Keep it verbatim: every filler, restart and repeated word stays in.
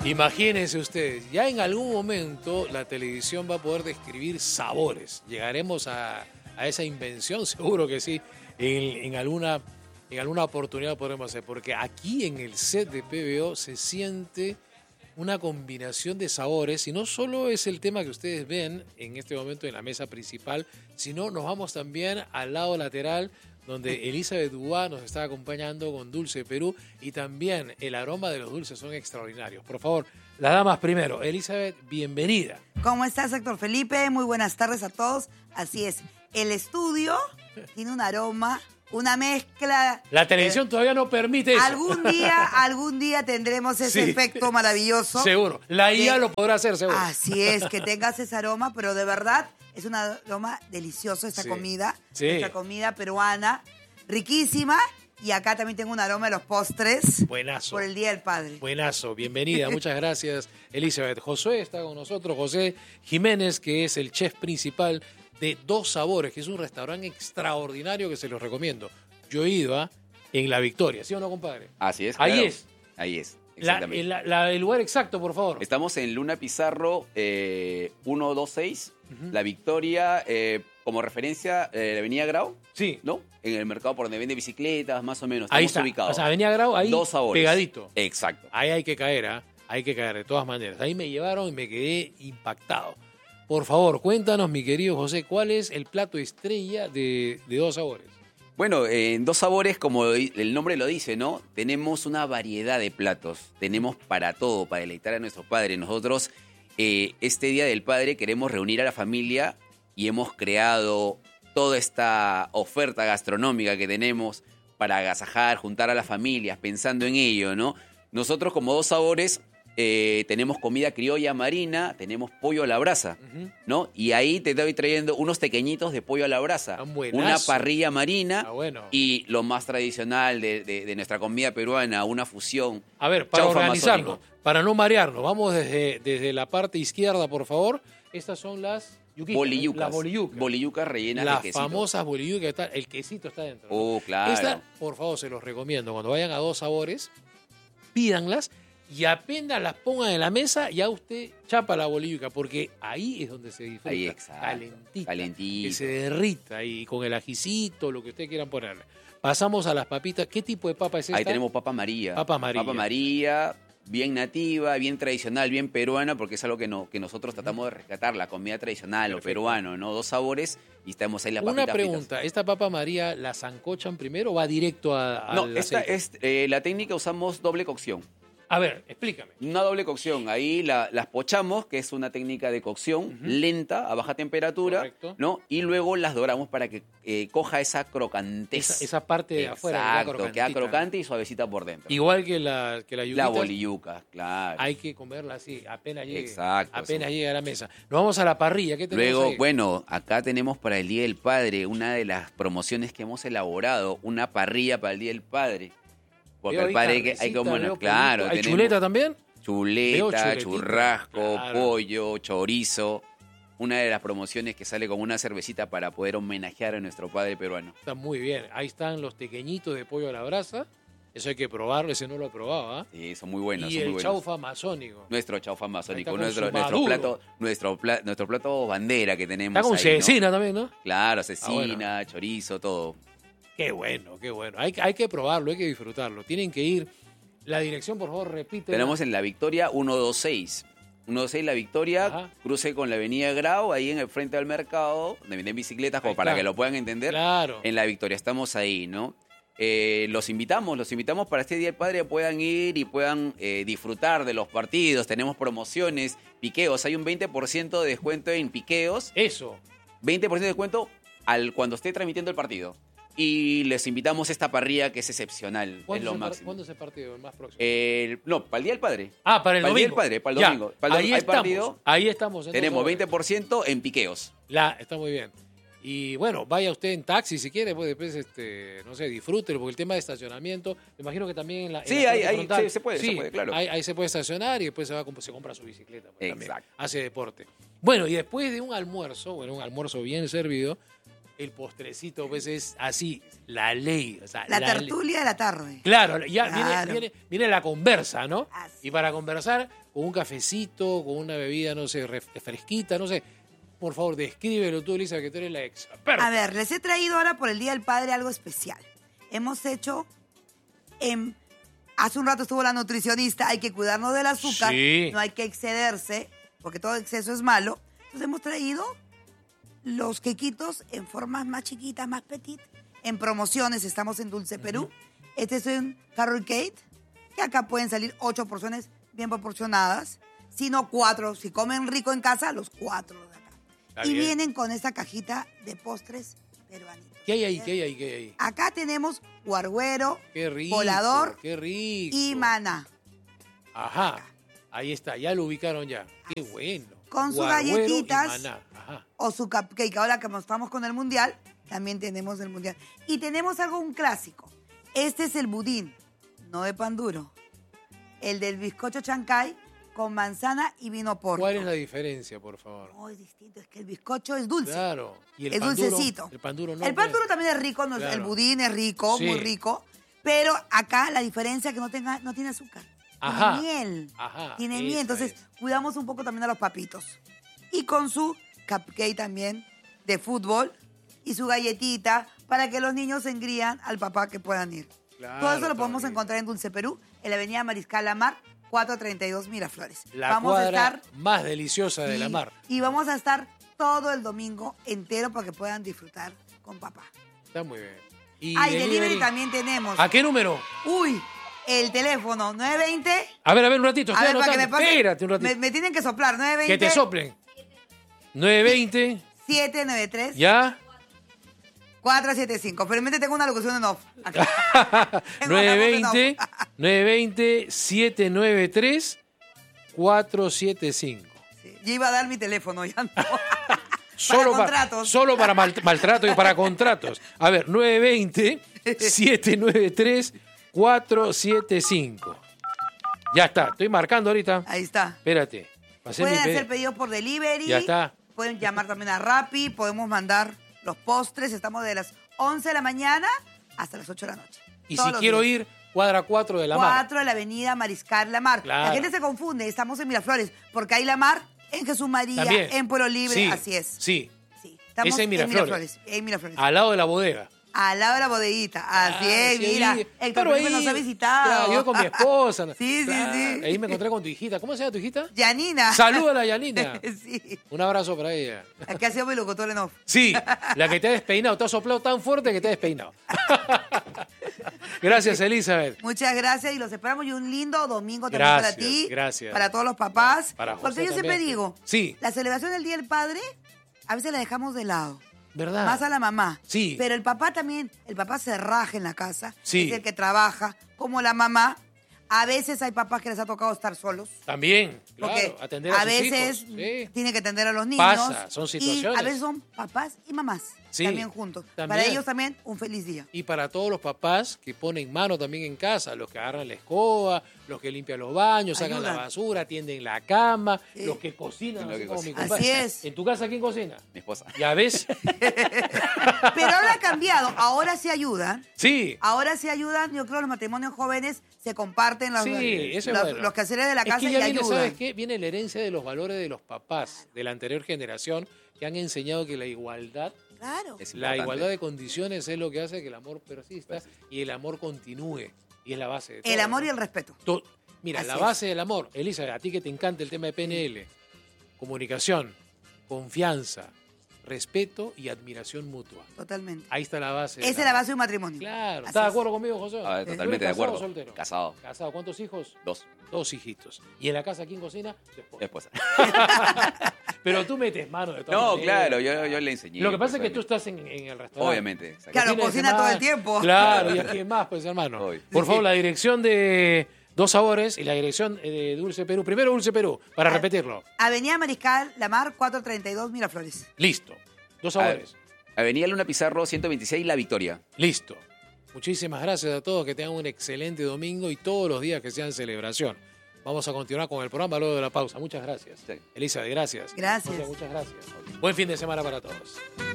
Imagínense ustedes, ya en algún momento la televisión va a poder describir sabores. Llegaremos a, a esa invención, seguro que sí, en, en, alguna, en alguna oportunidad podremos hacer, porque aquí en el set de P B O se siente una combinación de sabores, y no solo es el tema que ustedes ven en este momento en la mesa principal, sino nos vamos también al lado lateral, donde Elizabeth Duá nos está acompañando con Dulce Perú, y también el aroma de los dulces son extraordinarios. Por favor, las damas primero. Elizabeth, bienvenida. ¿Cómo estás, Héctor Felipe? Muy buenas tardes a todos. Así es, el estudio tiene un aroma, una mezcla. La televisión eh, todavía no permite eso. Algún día, algún día tendremos ese sí. efecto maravilloso. Seguro, la I A de, lo podrá hacer, seguro. Así es, que tengas ese aroma, pero de verdad es un aroma delicioso esta sí. comida, sí. esta comida peruana, riquísima. Y acá también tengo un aroma de los postres. Buenazo. Por el Día del Padre. Buenazo, bienvenida, muchas gracias, Elizabeth. Josué está con nosotros, José Jiménez, que es el chef principal de Dos Sabores, que es un restaurante extraordinario que se los recomiendo. Yo he ido ¿eh? en La Victoria, ¿sí o no, compadre? Así es. Ahí claro. es. Ahí es. La, la, la, el lugar exacto, por favor. Estamos en Luna Pizarro eh, ciento veintiséis, uh-huh. La Victoria, eh, como referencia, eh, la Avenida Grau. Sí. ¿No? En el mercado por donde vende bicicletas, más o menos. Estamos ahí está. ubicados. O sea, Avenida Grau, ahí Dos Sabores. Pegadito. Exacto. Ahí hay que caer, ¿eh? Hay que caer, de todas maneras. Ahí me llevaron y me quedé impactado. Por favor, cuéntanos, mi querido José, ¿cuál es el plato estrella de, de Dos Sabores? Bueno, eh, en Dos Sabores, como el nombre lo dice, ¿no? Tenemos una variedad de platos. Tenemos para todo, para deleitar a nuestros padres. Nosotros, eh, este Día del Padre, queremos reunir a la familia y hemos creado toda esta oferta gastronómica que tenemos para agasajar, juntar a las familias, pensando en ello, ¿no? Nosotros, como Dos Sabores, eh, tenemos comida criolla marina, tenemos pollo a la brasa, uh-huh. ¿no? Y ahí te estoy trayendo unos pequeñitos de pollo a la brasa, una parrilla marina ah, bueno. y lo más tradicional de, de, de nuestra comida peruana, una fusión. A ver, para organizarnos, para no marearnos, vamos desde, desde la parte izquierda, por favor. Estas son las yuquitas, bolillucas. Las bolillucas. Bolillucas rellenas las de quesito. Las famosas bolillucas, está, el quesito está dentro. Oh, ¿no? Claro. Esta, por favor, se los recomiendo. Cuando vayan a Dos Sabores, pídanlas. Y apenas las pongan en la mesa, ya usted chapa la bolilluca, porque ahí es donde se disfruta. Ahí, exacto. Calentita. Calentita. Que se derrita y con el ajicito, lo que ustedes quieran ponerle. Pasamos a las papitas. ¿Qué tipo de papa es esta? Ahí tenemos papa María. Papa María. Papa María, bien nativa, bien tradicional, bien peruana, porque es algo que, no, que nosotros tratamos de rescatar, la comida tradicional, lo peruano, ¿no? Dos Sabores y estamos ahí la papita. Una pregunta, fritas. ¿esta papa María la sancochan primero o va directo a, no, al No, esta aceite? es eh, la técnica, usamos doble cocción. A ver, explícame. Una doble cocción. Ahí la, las pochamos, que es una técnica de cocción uh-huh. lenta, a baja temperatura. Correcto. ¿No? Y luego las doramos para que eh, coja esa crocantez. Esa, esa parte de Exacto, afuera. Exacto, queda crocante y suavecita por dentro. Igual que la que la yuquita. La bolilluca, claro. Hay que comerla así, apenas llegue. Exacto. Apenas llegue a la mesa. Nos vamos a la parrilla. ¿Qué tenemos Luego, ahí? bueno, acá tenemos para el Día del Padre una de las promociones que hemos elaborado, una parrilla para el Día del Padre. Porque al padre que hay como, bueno, claro. ¿Hay chuleta también? Chuleta, churrasco, claro. Pollo, chorizo. Una de las promociones que sale con una cervecita para poder homenajear a nuestro padre peruano. Está muy bien. Ahí están los pequeñitos de pollo a la brasa. Eso hay que probarlo, ese no lo he probado, ¿eh? Sí, son muy buenos. Y son el muy buenos. chaufa amazónico. Nuestro chaufa amazónico, nuestro, nuestro, plato, nuestro, pla, nuestro plato bandera que tenemos. Está con ahí, cecina ¿no? también, ¿no? Claro, cecina, ah, bueno. chorizo, todo. Qué bueno, qué bueno. Hay, hay que probarlo, hay que disfrutarlo. Tienen que ir. La dirección, por favor, repite. Tenemos en La Victoria ciento veintiséis. ciento veintiséis La Victoria, ajá. Cruce con la Avenida Grau, ahí en el frente del mercado, donde venden bicicletas, como para que lo puedan entender. Claro. En La Victoria, estamos ahí, ¿no? Eh, los invitamos, los invitamos para este Día del Padre, puedan ir y puedan eh, disfrutar de los partidos. Tenemos promociones, piqueos. Hay un veinte por ciento de descuento en piqueos. Eso. veinte por ciento de descuento al, cuando esté transmitiendo el partido. Y les invitamos a esta parrilla que es excepcional, es lo máximo. ¿Cuándo es el partido? ¿El más próximo? Eh, no, para el Día del Padre. Ah, para el para domingo. Para el Día del Padre, para el ya, domingo. Para el ahí hay estamos, partido, ahí estamos. Tenemos veinte por ciento en piqueos. La, está muy bien. Y bueno, vaya usted en taxi si quiere, pues después, este, no sé, disfrútelo, porque el tema de estacionamiento, me imagino que también en la. En sí, la ahí, ahí frontal, sí, se puede, sí, se puede, claro. Ahí, ahí se puede estacionar y después se va se compra su bicicleta. Pues, exacto. También, hace deporte. Bueno, y después de un almuerzo, bueno, un almuerzo bien servido, el postrecito pues es así, la ley. O sea, La, la tertulia ley. de la tarde. Claro, ya Claro. Viene, viene, viene la conversa, ¿no? Así. Y para conversar, con un cafecito, con una bebida, no sé, ref- fresquita, no sé. Por favor, descríbelo tú, Elisa, que tú eres la experta. A ver, les he traído ahora por el Día del Padre algo especial. Hemos hecho... em, hace un rato estuvo la nutricionista, hay que cuidarnos del azúcar, Sí. no hay que excederse, porque todo exceso es malo. Entonces hemos traído los quequitos en formas más chiquitas, más petit. En promociones, estamos en Dulce Perú. Este es un carrot cake, que acá pueden salir ocho porciones bien proporcionadas, sino cuatro. Si comen rico en casa, los cuatro de acá. Está y bien. vienen con esta cajita de postres peruanitos. ¿Qué hay ahí? ¿Qué hay ahí? ¿Qué hay ahí? Acá tenemos guarguero, Qué rico. volador Qué rico. y maná. Ajá. Ahí está, ya lo ubicaron ya. Qué bueno. Con sus Guarguero y galletitas. maná. Ajá. O su cupcake. Ahora que estamos con el mundial, también tenemos el mundial. Y tenemos algo, un clásico. Este es el budín, no de pan duro. El del bizcocho chancay con manzana y vino porto. ¿Cuál es la diferencia, por favor? No, es distinto. Es que el bizcocho es dulce. Claro. ¿Y el es pan duro? dulcecito. El pan duro no. El pan pues. duro también es rico, no es- el Claro. budín es rico, Sí. muy rico. Pero acá la diferencia es que no, tenga, no tiene azúcar. Ajá. Tiene miel. Ajá, Tiene esa miel. Entonces, es. cuidamos un poco también a los papitos. Y con su cupcake también de fútbol y su galletita para que los niños se engrían al papá que puedan ir. Claro, Todo eso lo está podemos bien. encontrar en Dulce Perú, en la avenida Mariscal Lamar, cuatrocientos treinta y dos Miraflores. La vamos cuadra a estar más deliciosa de y- la mar. Y vamos a estar todo el domingo entero para que puedan disfrutar con papá. Está muy bien. Y Ah, y delivery también tenemos. ¿A qué número? Uy, el teléfono nueve veinte. A ver, a ver, un ratito. A Estoy ver, para que me anotando. pasen. Espérate un ratito. Me, me tienen que soplar, nueve veinte. Que te soplen. nueve veinte. siete nueve tres ¿Ya? cuatro siete cinco. Felizmente tengo una locución en off. Acá. Tengo nueve una voz veinte, en off. nueve veinte, siete nueve tres, cuatro siete cinco. Sí, yo iba a dar mi teléfono, ya no. Solo para contratos. solo para mal- maltrato y para contratos. A ver, nueve veinte, siete nueve tres, cuatro siete cinco. Ya está, estoy marcando ahorita. Ahí está. Espérate. pasé Pueden mi pe- hacer pedidos por delivery. Ya está. Pueden llamar también a Rappi. Podemos mandar los postres. Estamos de las once de la mañana hasta las ocho de la noche. Y Todos si los quiero días. ir, cuadra cuatro de la mar. cuatro de la avenida Mariscal Lamar. Claro. La gente se confunde, estamos en Miraflores, porque hay Lamar en Jesús María, También. en Pueblo Libre, Sí, así es. Sí, Sí, estamos Es en Miraflores. en Miraflores. En Miraflores. al lado de la bodega. Al lado de la bodeguita, así Ah, es, sí, mira. ahí- Héctor pero Felipe ahí- nos ha visitado. claro, yo con mi esposa. Sí, sí, Claro, sí. Ahí me encontré con tu hijita. ¿Cómo se llama tu hijita? Yanina. Saluda a la Yanina. Sí, Un abrazo para ella. aquí ha sido mi locutor en off. Sí, la que te ha despeinado. Te ha soplado tan fuerte que te ha despeinado. Gracias, Elizabeth. Muchas gracias y los esperamos y un lindo domingo también Gracias, para ti. gracias. Para todos los papás. Para José porque yo siempre también. digo, Sí. la celebración del Día del Padre a veces la dejamos de lado. ¿Verdad? Más a la mamá. Sí. Pero el papá también, el papá se raja en la casa. Sí. Es el que trabaja, como la mamá. A veces hay papás que les ha tocado estar solos. También, claro, Porque atender a, a sus veces hijos. Sí. tiene que atender a los niños. Pasa, son Y situaciones. a veces son papás y mamás Sí, también juntos. también. Para ellos también un feliz día. Y para todos los papás que ponen mano también en casa, los que agarran la escoba, los que limpian los baños, sacan Ayudan. la basura, atienden la cama, Sí. los que cocinan. Los así que como mi cocinan. compadre. Así es. ¿En tu casa quién cocina? Mi esposa. ¿Ya ves? Pero ahora ha cambiado. Ahora sí ayudan. Sí. Ahora sí ayudan. Yo creo que los matrimonios jóvenes se comparten los, Sí, eso es los, bueno. los quehaceres de la Es casa que y ya viene, ayudan. ¿sabes qué? Viene la herencia de los valores de los papás de la anterior generación que han enseñado que la igualdad, Claro. Es la importante. igualdad de condiciones es lo que hace que el amor persista y el amor continúe. Y es la base de todo. El amor y ¿no? el respeto. To- Mira, Así la es. base del amor, Elizabeth, a ti que te encanta el tema de P N L, comunicación, confianza, respeto y admiración mutua. Totalmente. Ahí está la base. Esa es la base de un matrimonio. Claro. Así ¿Estás de es. acuerdo conmigo, José? A ver, ¿Tú eres totalmente de casado acuerdo. o soltero? Casado. Casado. ¿Cuántos hijos? Dos. Dos hijitos. ¿Y en la casa quién cocina? Tu esposa. Esposa. Pero tú metes mano de todas No, maneras. claro, yo, yo le enseñé. Lo que pasa es que tú personalmente. estás en, en el restaurante. Obviamente. exacto. Claro, Fines de cocina semana. todo el tiempo. Claro, y aquí más, pues, hermano. Obvio. Por favor, la dirección de Dos Sabores y la dirección de Dulce Perú. Primero Dulce Perú, para repetirlo. Avenida Mariscal Lamar, cuatrocientos treinta y dos Miraflores. Listo. Dos A ver, Sabores. Avenida Luna Pizarro, ciento veintiséis, La Victoria. Listo. Muchísimas gracias a todos, que tengan un excelente domingo y todos los días que sean celebración. Vamos a continuar con el programa luego de la pausa. Muchas gracias. Sí. Elizabeth, gracias. Gracias. José, muchas gracias. Buen fin de semana para todos.